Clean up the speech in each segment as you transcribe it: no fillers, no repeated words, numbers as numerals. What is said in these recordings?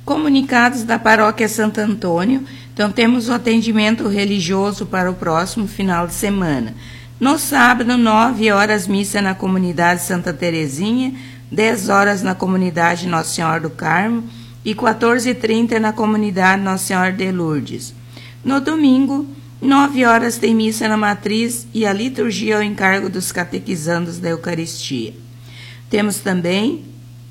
Comunicados da Paróquia Santo Antônio. Então, temos o atendimento religioso para o próximo final de semana. No sábado, 9 horas, missa na comunidade Santa Terezinha, 10 horas na comunidade Nossa Senhora do Carmo e 14h30 na comunidade Nossa Senhora de Lourdes. No domingo, 9 horas, tem missa na matriz e a liturgia ao encargo dos catequizandos da Eucaristia. Temos também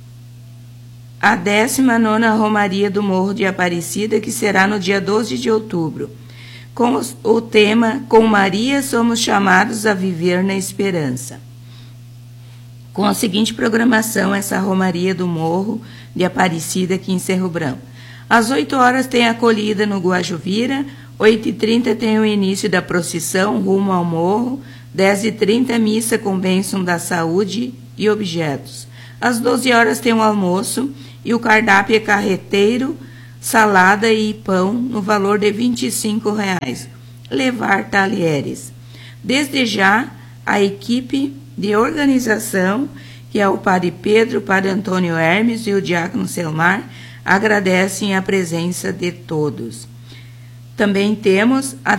a 19ª Romaria do Morro de Aparecida, que será no dia 12 de outubro, com o tema "Com Maria somos chamados a viver na esperança". Com a seguinte programação, essa Romaria do Morro de Aparecida aqui em Cerro Branco. Às 8 horas tem a acolhida no Guajuvira, 8h30 tem o início da procissão rumo ao morro, 10h30 missa com bênção da saúde e objetos. Às 12 horas tem o almoço e o cardápio é carreteiro, salada e pão no valor de R$ 25,00. Levar talheres. Desde já, a equipe de organização, que é o Padre Pedro, o Padre Antônio Hermes e o Diácono Selmar, agradecem a presença de todos. Também temos a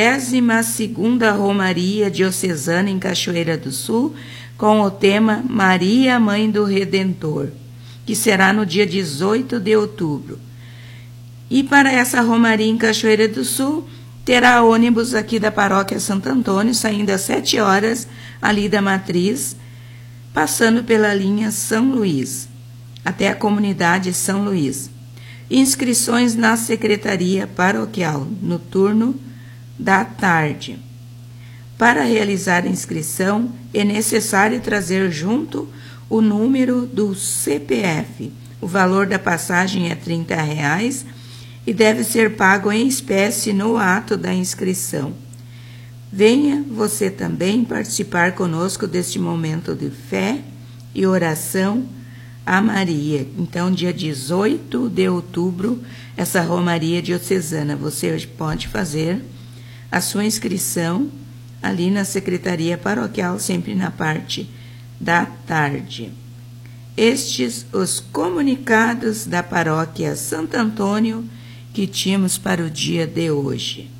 32ª Romaria Diocesana em Cachoeira do Sul, com o tema Maria, Mãe do Redentor, que será no dia 18 de outubro. E para essa Romaria em Cachoeira do Sul, terá ônibus aqui da Paróquia Santo Antônio, saindo às 7 horas, ali da Matriz, passando pela linha São Luís, até a comunidade São Luís. Inscrições na Secretaria Paroquial, no turno da tarde. Para realizar a inscrição, é necessário trazer junto o número do CPF. O valor da passagem é R$ 30,00 e deve ser pago em espécie no ato da inscrição. Venha você também participar conosco deste momento de fé e oração a Maria. Então, dia 18 de outubro, essa Romaria Diocesana, você pode fazer a sua inscrição ali na Secretaria Paroquial, sempre na parte da tarde. Estes os comunicados da Paróquia Santo Antônio que tínhamos para o dia de hoje.